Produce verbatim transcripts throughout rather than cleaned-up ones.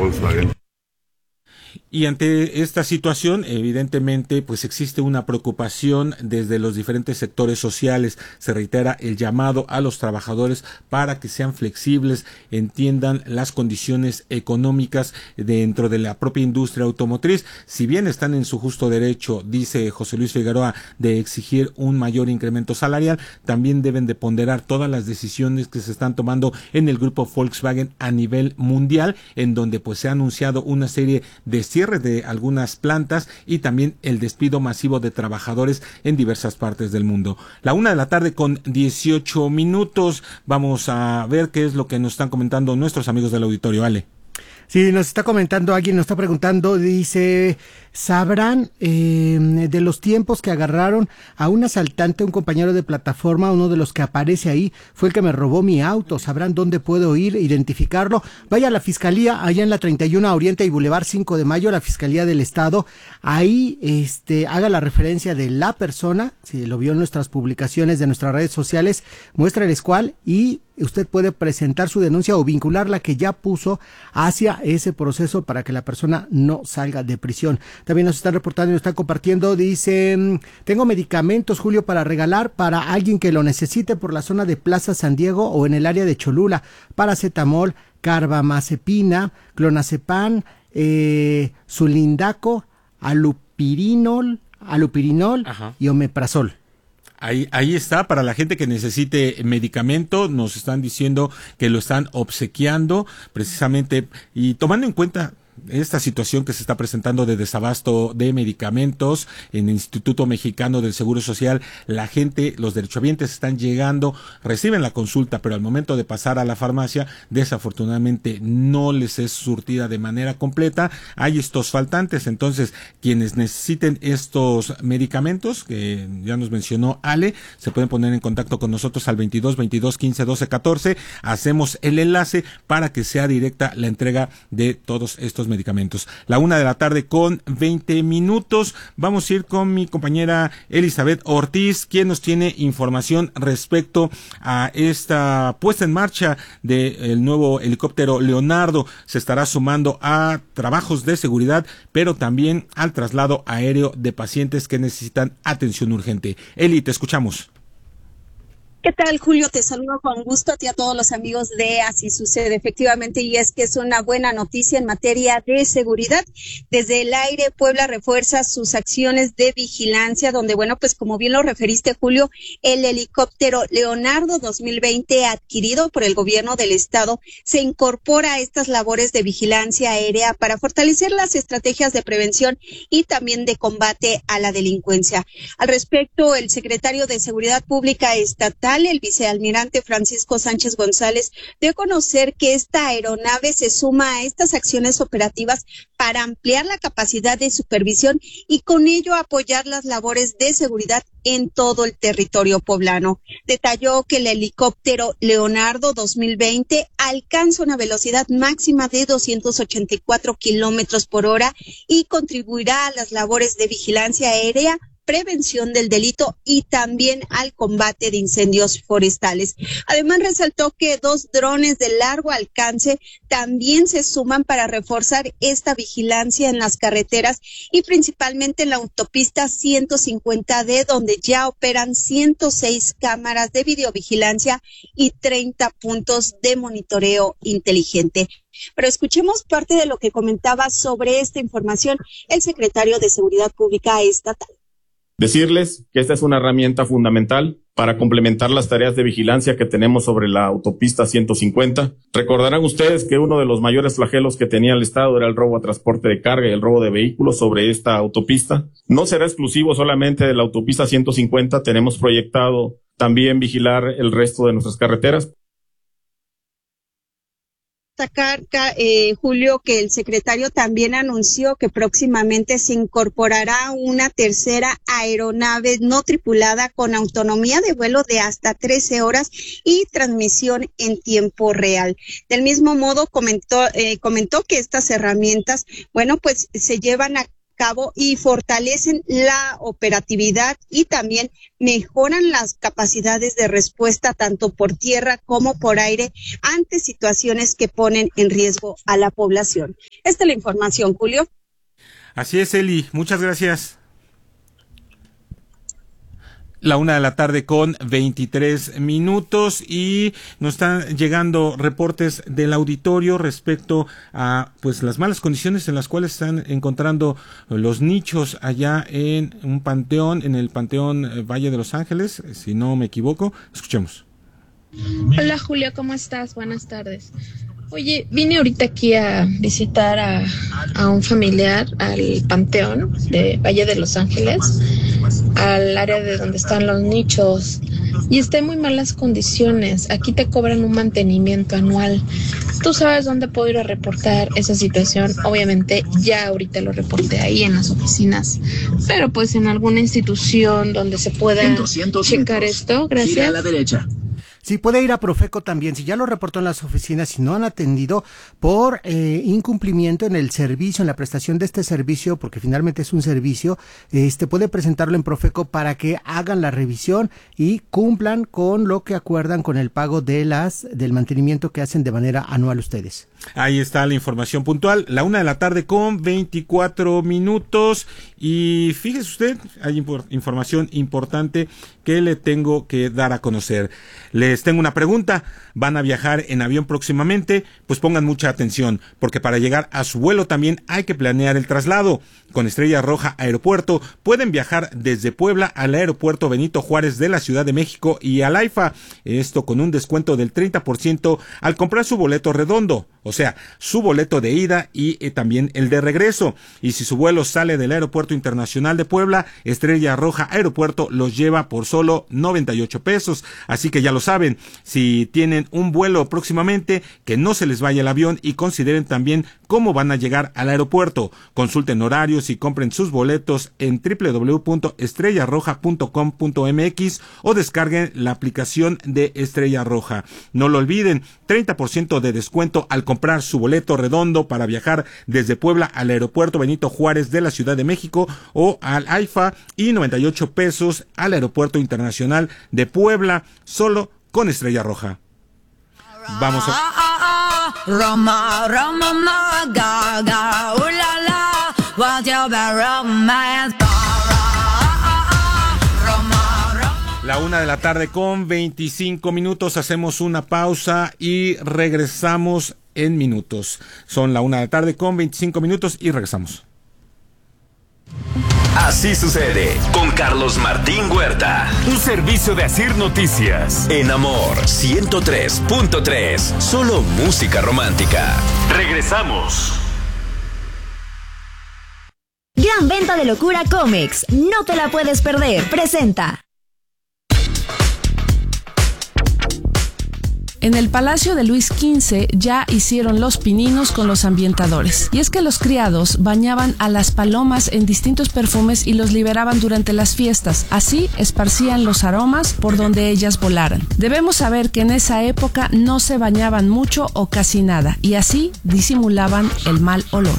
Volkswagen. Y ante esta situación, evidentemente, pues existe una preocupación desde los diferentes sectores sociales. Se reitera el llamado a los trabajadores para que sean flexibles, entiendan las condiciones económicas dentro de la propia industria automotriz. Si bien están en su justo derecho, dice José Luis Figueroa, de exigir un mayor incremento salarial, también deben de ponderar todas las decisiones que se están tomando en el grupo Volkswagen a nivel mundial, en donde pues se ha anunciado una serie de cierre de algunas plantas y también el despido masivo de trabajadores en diversas partes del mundo. La una de la tarde con dieciocho minutos. Vamos a ver qué es lo que nos están comentando nuestros amigos del auditorio. Ale. Sí, nos está comentando, alguien nos está preguntando, dice, ¿sabrán eh, de los tiempos que agarraron a un asaltante, un compañero de plataforma, uno de los que aparece ahí, fue el que me robó mi auto? ¿Sabrán dónde puedo ir, identificarlo? Vaya a la Fiscalía, allá en la treinta y uno Oriente y Boulevard cinco de Mayo, la Fiscalía del Estado, ahí este haga la referencia de la persona, si lo vio en nuestras publicaciones de nuestras redes sociales, muéstrales cuál y usted puede presentar su denuncia o vincular la que ya puso hacia ese proceso para que la persona no salga de prisión. También nos están reportando y nos están compartiendo, dice, tengo medicamentos, Julio, para regalar para alguien que lo necesite por la zona de Plaza San Diego o en el área de Cholula, paracetamol, carbamazepina, clonazepam, eh, sulindaco, alupirinol, alupirinol Ajá. y omeprazol. Ahí, ahí está, para la gente que necesite medicamento, nos están diciendo que lo están obsequiando precisamente y tomando en cuenta esta situación que se está presentando de desabasto de medicamentos en el Instituto Mexicano del Seguro Social. La gente, los derechohabientes están llegando, reciben la consulta, pero al momento de pasar a la farmacia, desafortunadamente no les es surtida de manera completa. Hay estos faltantes, entonces quienes necesiten estos medicamentos, que ya nos mencionó Ale, se pueden poner en contacto con nosotros al veintidós, veintidós, quince, doce, catorce. Hacemos el enlace para que sea directa la entrega de todos estos medicamentos. La una de la tarde con veinte minutos. Vamos a ir con mi compañera Elizabeth Ortiz, quien nos tiene información respecto a esta puesta en marcha del nuevo helicóptero Leonardo. Se estará sumando a trabajos de seguridad, pero también al traslado aéreo de pacientes que necesitan atención urgente. Eli, te escuchamos. ¿Qué tal, Julio? Te saludo con gusto a ti y a todos los amigos de Así Sucede, efectivamente, y es que es una buena noticia en materia de seguridad. Desde el aire, Puebla refuerza sus acciones de vigilancia, donde, bueno, pues como bien lo referiste, Julio, el helicóptero Leonardo dos mil veinte, adquirido por el gobierno del estado, se incorpora a estas labores de vigilancia aérea para fortalecer las estrategias de prevención y también de combate a la delincuencia. Al respecto, el secretario de Seguridad Pública Estatal, el vicealmirante Francisco Sánchez González, dio a conocer que esta aeronave se suma a estas acciones operativas para ampliar la capacidad de supervisión y con ello apoyar las labores de seguridad en todo el territorio poblano. Detalló que el helicóptero Leonardo dos mil veinte alcanza una velocidad máxima de doscientos ochenta y cuatro kilómetros por hora y contribuirá a las labores de vigilancia aérea, prevención del delito y también al combate de incendios forestales. Además, resaltó que dos drones de largo alcance también se suman para reforzar esta vigilancia en las carreteras y principalmente en la autopista ciento cincuenta D, donde ya operan ciento seis cámaras de videovigilancia y treinta puntos de monitoreo inteligente. Pero escuchemos parte de lo que comentaba sobre esta información el secretario de Seguridad Pública Estatal. Decirles que esta es una herramienta fundamental para complementar las tareas de vigilancia que tenemos sobre la autopista ciento cincuenta. Recordarán ustedes que uno de los mayores flagelos que tenía el Estado era el robo a transporte de carga y el robo de vehículos sobre esta autopista. No será exclusivo solamente de la autopista ciento cincuenta, tenemos proyectado también vigilar el resto de nuestras carreteras. Destacar, eh, Julio, que el secretario también anunció que próximamente se incorporará una tercera aeronave no tripulada con autonomía de vuelo de hasta trece horas y transmisión en tiempo real. Del mismo modo, comentó, eh, comentó que estas herramientas, bueno, pues se llevan a cabo y fortalecen la operatividad y también mejoran las capacidades de respuesta tanto por tierra como por aire ante situaciones que ponen en riesgo a la población. Esta es la información, Julio. Así es, Eli. Muchas gracias. La una de la tarde con veintitrés minutos y nos están llegando reportes del auditorio respecto a pues las malas condiciones en las cuales están encontrando los nichos allá en un panteón, en el Panteón Valle de Los Ángeles, si no me equivoco. Escuchemos. Hola Julio, ¿cómo estás? Buenas tardes. Oye, vine ahorita aquí a visitar a, a un familiar al Panteón de Valle de Los Ángeles, al área de donde están los nichos, y está en muy malas condiciones. Aquí te cobran un mantenimiento anual. ¿Tú sabes dónde puedo ir a reportar esa situación? Obviamente ya ahorita lo reporté ahí en las oficinas, pero pues en alguna institución donde se pueda checar esto. Gracias. Gira a la derecha. Sí, puede ir a Profeco también, si ya lo reportó en las oficinas, si no han atendido por eh, incumplimiento en el servicio, en la prestación de este servicio, porque finalmente es un servicio, este puede presentarlo en Profeco para que hagan la revisión y cumplan con lo que acuerdan con el pago de las del mantenimiento que hacen de manera anual ustedes. Ahí está la información puntual, la una de la tarde con veinticuatro minutos, y fíjese usted, hay impor- información importante que le tengo que dar a conocer. Les tengo una pregunta, ¿van a viajar en avión próximamente? Pues pongan mucha atención, porque para llegar a su vuelo también hay que planear el traslado. Con Estrella Roja Aeropuerto pueden viajar desde Puebla al Aeropuerto Benito Juárez de la Ciudad de México y al AIFA, esto con un descuento del treinta por ciento al comprar su boleto redondo, o sea, su boleto de ida y eh, también el de regreso. Y si su vuelo sale del Aeropuerto Internacional de Puebla, Estrella Roja Aeropuerto los lleva por solo noventa y ocho pesos. Así que ya lo saben, si tienen un vuelo próximamente, que no se les vaya el avión y consideren también cómo van a llegar al aeropuerto. Consulten horarios y compren sus boletos en doble u doble u doble u punto estrella roja punto com punto m x o descarguen la aplicación de Estrella Roja. No lo olviden, treinta por ciento de descuento al comprar su boleto redondo para viajar desde Puebla al Aeropuerto Benito Juárez de la Ciudad de México o al AIFA, y noventa y ocho pesos al Aeropuerto Internacional de Puebla, solo con Estrella Roja. Vamos a... Roma, Roma, ma, ga, ga, ooh la la, what's your bad romance? La una de la tarde con veinticinco minutos, hacemos una pausa y regresamos en minutos. Son la una de la tarde con veinticinco minutos y regresamos. Así sucede con Carlos Martín Huerta. Un servicio de Asir Noticias. En Amor ciento tres punto tres. Solo música romántica. Regresamos. Gran venta de locura Comex. No te la puedes perder. Presenta. En el Palacio de Luis quince ya hicieron los pininos con los ambientadores. Y es que los criados bañaban a las palomas en distintos perfumes y los liberaban durante las fiestas. Así esparcían los aromas por donde ellas volaran. Debemos saber que en esa época no se bañaban mucho o casi nada, y así disimulaban el mal olor.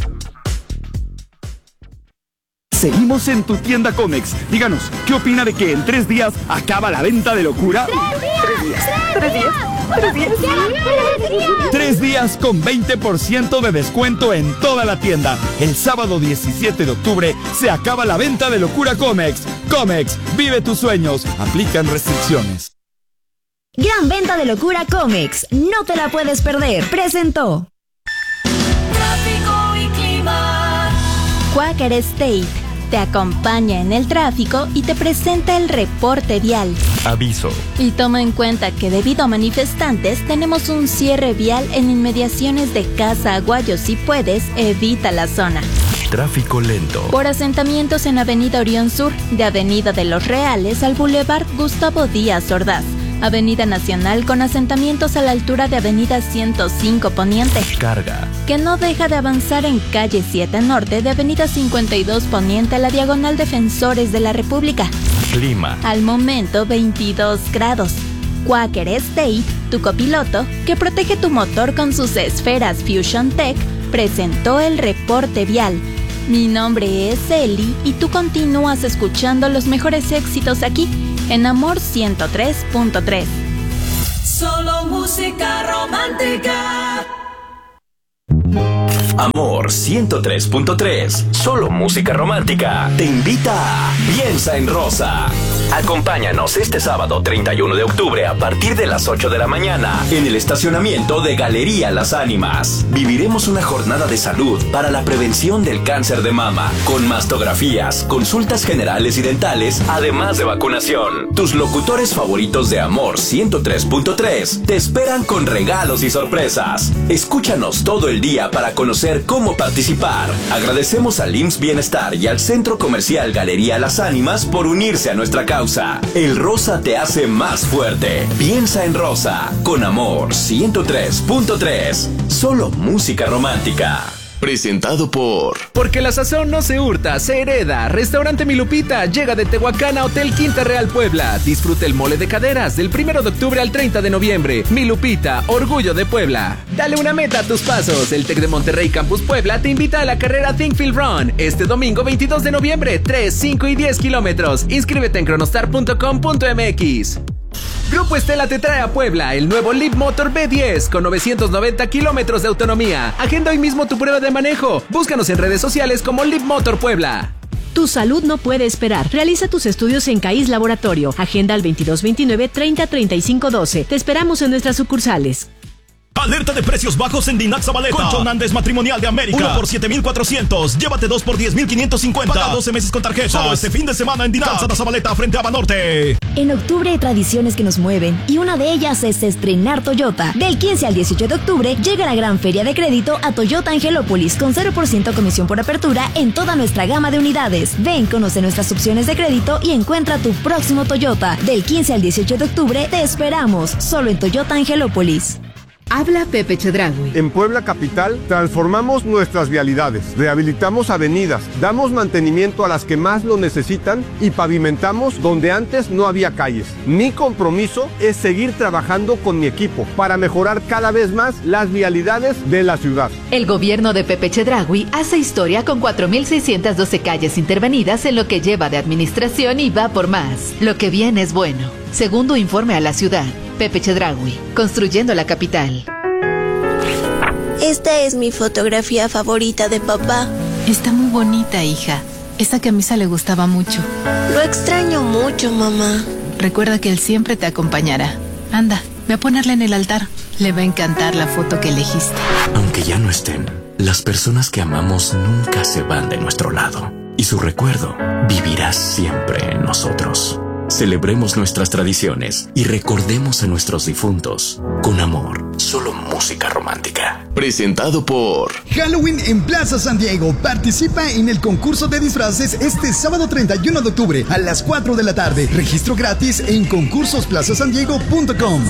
Seguimos en tu tienda Comex. Díganos, ¿qué opina de que en tres días acaba la venta de locura? Tres días, tres días, tres días, tres días. Tres días con veinte por ciento de descuento en toda la tienda. El sábado diecisiete de octubre se acaba la venta de locura Comex. Comex, vive tus sueños. Aplican restricciones. Gran venta de locura Comex. No te la puedes perder. Presentó. Tráfico y clima. Quaker State te acompaña en el tráfico y te presenta el reporte vial. Aviso. Y toma en cuenta que debido a manifestantes tenemos un cierre vial en inmediaciones de Casa Aguayo. Si puedes, evita la zona. Tráfico lento. Por asentamientos en Avenida Orión Sur, de Avenida de los Reales al Boulevard Gustavo Díaz Ordaz. Avenida Nacional con asentamientos a la altura de Avenida ciento cinco Poniente. Carga. Que no deja de avanzar en Calle siete Norte de Avenida cincuenta y dos Poniente a la Diagonal Defensores de la República. Clima. Al momento veintidós grados. Quaker State, tu copiloto, que protege tu motor con sus esferas Fusion Tech, presentó el reporte vial. Mi nombre es Eli y tú continúas escuchando los mejores éxitos aquí en Amor ciento tres punto tres. Solo música romántica. Amor ciento tres punto tres, solo música romántica, te invita a Piensa en Rosa. Acompáñanos este sábado treinta y uno de octubre a partir de las ocho de la mañana en el estacionamiento de Galería Las Ánimas. Viviremos una jornada de salud para la prevención del cáncer de mama, con mastografías, consultas generales y dentales, además de vacunación. Tus locutores favoritos de Amor ciento tres punto tres te esperan con regalos y sorpresas. Escúchanos todo el día para conocer cómo participar. Agradecemos al I M S S Bienestar y al Centro Comercial Galería Las Ánimas por unirse a nuestra causa. El rosa te hace más fuerte. Piensa en Rosa, con Amor ciento tres punto tres. Solo música romántica. Presentado por... Porque la sazón no se hurta, se hereda. Restaurante Mi Lupita llega de Tehuacán a Hotel Quinta Real Puebla. Disfruta el mole de caderas del primero de octubre al treinta de noviembre. Mi Lupita, orgullo de Puebla. Dale una meta a tus pasos. El Tec de Monterrey Campus Puebla te invita a la carrera Think Feel Run este domingo veintidós de noviembre, tres, cinco y diez kilómetros. Inscríbete en cronostar punto com punto m x. Grupo Estela te trae a Puebla el nuevo Leap Motor B diez con novecientos noventa kilómetros de autonomía. Agenda hoy mismo tu prueba de manejo. Búscanos en redes sociales como Leap Motor Puebla. Tu salud no puede esperar. Realiza tus estudios en CAIS Laboratorio. Agenda al veintidós veintinueve treinta treinta y cinco doce. Te esperamos en nuestras sucursales. Alerta de precios bajos en Dinac Zabaleta. Colchón Andes Matrimonial de América. Uno por siete mil cuatrocientos. Llévate dos por diez mil quinientos cincuenta. Paga doce meses con tarjeta. Solo este fin de semana en Dinac Calzada Zabaleta frente a Banorte. En octubre hay tradiciones que nos mueven y una de ellas es estrenar Toyota. Del quince al dieciocho de octubre llega la gran feria de crédito a Toyota Angelópolis con cero por ciento comisión por apertura en toda nuestra gama de unidades. Ven, conoce nuestras opciones de crédito y encuentra tu próximo Toyota. Del quince al dieciocho de octubre te esperamos solo en Toyota Angelópolis. Habla Pepe Chedraui. En Puebla Capital transformamos nuestras vialidades, rehabilitamos avenidas, damos mantenimiento a las que más lo necesitan y pavimentamos donde antes no había calles. Mi compromiso es seguir trabajando con mi equipo para mejorar cada vez más las vialidades de la ciudad. El gobierno de Pepe Chedraui hace historia con cuatro mil seiscientas doce calles intervenidas en lo que lleva de administración y va por más. Lo que viene es bueno. Segundo informe a la ciudad. Pepe Chedraui, construyendo la capital. Esta es mi fotografía favorita de papá. Está muy bonita, hija. Esa camisa le gustaba mucho. Lo extraño mucho, mamá. Recuerda que él siempre te acompañará. Anda, ve a ponerla en el altar. Le va a encantar la foto que elegiste. Aunque ya no estén, las personas que amamos nunca se van de nuestro lado. Y su recuerdo vivirá siempre en nosotros. Celebremos nuestras tradiciones y recordemos a nuestros difuntos con amor. Solo música romántica. Presentado por Halloween en Plaza San Diego. Participa en el concurso de disfraces este sábado treinta y uno de octubre a las cuatro de la tarde. Registro gratis en concursos plaza san diego punto com.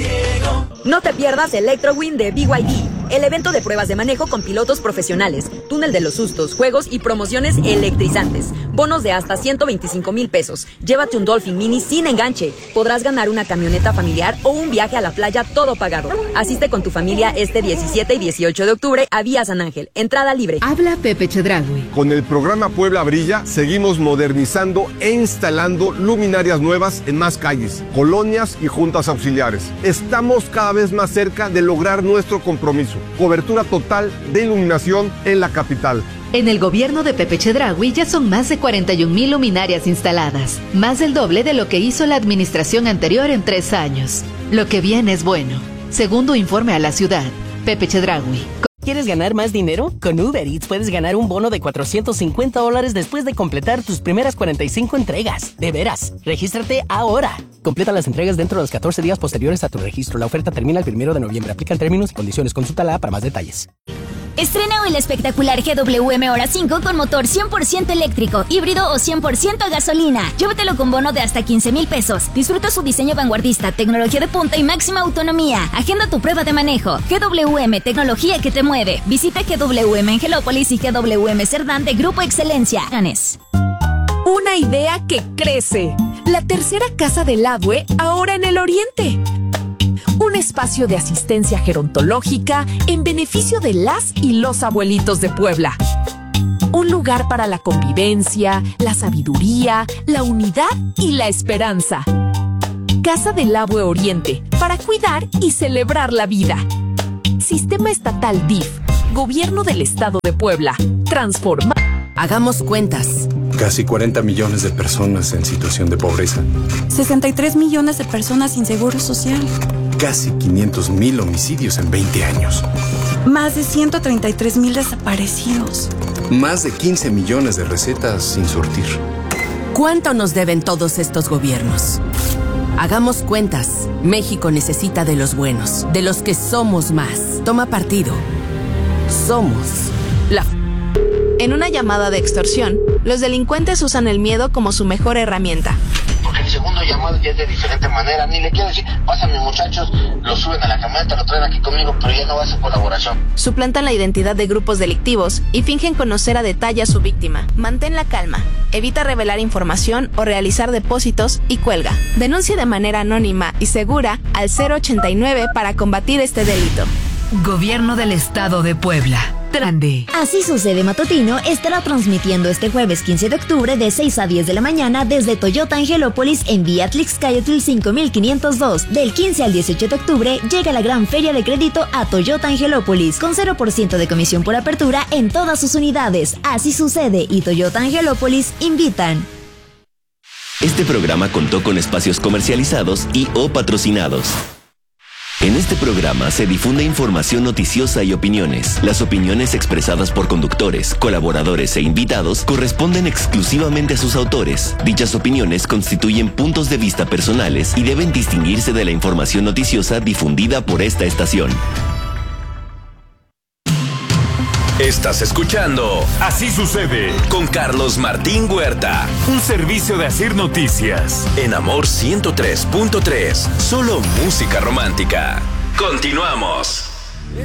No te pierdas Electrowin de B Y D, el evento de pruebas de manejo con pilotos profesionales, túnel de los sustos, juegos y promociones electrizantes. Bonos de hasta ciento veinticinco mil pesos. Llévate un Dolphin Mini sin enganche. Podrás ganar una camioneta familiar o un viaje a la playa todo pagado. Asiste con tu familia este diecisiete y dieciocho de octubre a Vía San Ángel. Entrada libre. Habla Pepe Chedraui. Con el programa Puebla Brilla seguimos modernizando e instalando luminarias nuevas en más calles, colonias y juntas auxiliares. Estamos cada vez más cerca de lograr nuestro compromiso. Cobertura total de iluminación en la capital. En el gobierno de Pepe Chedraui ya son más de cuarenta y un mil luminarias instaladas, más del doble de lo que hizo la administración anterior en tres años. Lo que viene es bueno. Segundo informe a la ciudad. Pepe Chedraui. ¿Quieres ganar más dinero? Con Uber Eats puedes ganar un bono de cuatrocientos cincuenta dólares después de completar tus primeras cuarenta y cinco entregas. De veras, regístrate ahora. Completa las entregas dentro de los catorce días posteriores a tu registro. La oferta termina el primero de noviembre. Aplican términos y condiciones. Consúltala para más detalles. Estrena hoy el espectacular G W M Hora cinco con motor cien por ciento eléctrico, híbrido o cien por ciento gasolina. Llévatelo con bono de hasta quince mil pesos. Disfruta su diseño vanguardista, tecnología de punta y máxima autonomía. Agenda tu prueba de manejo. G W M, tecnología que te mueve. Visita G W M Angelópolis y G W M Cerdán de Grupo Excelencia. Ganes. Una idea que crece. La tercera casa del Adwe, ahora en el oriente. Un espacio de asistencia gerontológica en beneficio de las y los abuelitos de Puebla. Un lugar para la convivencia, la sabiduría, la unidad y la esperanza. Casa del Agua Oriente, para cuidar y celebrar la vida. Sistema Estatal D I F, Gobierno del Estado de Puebla. Transforma. Hagamos cuentas. Casi cuarenta millones de personas en situación de pobreza. sesenta y tres millones de personas sin seguro social. Casi quinientos mil homicidios en veinte años. Más de ciento treinta y tres mil desaparecidos. Más de quince millones de recetas sin surtir. ¿Cuánto nos deben todos estos gobiernos? Hagamos cuentas. México necesita de los buenos, de los que somos más. Toma partido. Somos la... En una llamada de extorsión, los delincuentes usan el miedo como su mejor herramienta. Porque el segundo llamado ya es de diferente manera. Ni le quiero decir, pásame muchachos, lo suben a la camioneta, lo traen aquí conmigo, pero ya no va a ser colaboración. Suplantan la identidad de grupos delictivos y fingen conocer a detalle a su víctima. Mantén la calma, evita revelar información o realizar depósitos y cuelga. Denuncia de manera anónima y segura al cero ochenta y nueve para combatir este delito. Gobierno del Estado de Puebla. Grande. Así Sucede Matutino estará transmitiendo este jueves quince de octubre de seis a diez de la mañana desde Toyota Angelópolis en vía Tlixcayotl cinco mil quinientos dos. Del quince al dieciocho de octubre llega la gran feria de crédito a Toyota Angelópolis con cero por ciento de comisión por apertura en todas sus unidades. Así Sucede y Toyota Angelópolis invitan. Este programa contó con espacios comercializados y o patrocinados. En este programa se difunde información noticiosa y opiniones. Las opiniones expresadas por conductores, colaboradores e invitados corresponden exclusivamente a sus autores. Dichas opiniones constituyen puntos de vista personales y deben distinguirse de la información noticiosa difundida por esta estación. Estás escuchando Así Sucede con Carlos Martín Huerta, un servicio de Asir Noticias en Amor ciento tres punto tres, solo música romántica. Continuamos.